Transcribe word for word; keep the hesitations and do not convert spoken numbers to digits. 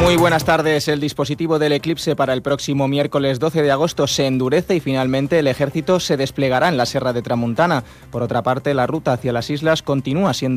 Muy buenas tardes. El dispositivo del eclipse para el próximo miércoles doce de agosto se endurece y finalmente el ejército se desplegará en la Serra de Tramuntana. Por otra parte, la ruta hacia las islas continúa siendo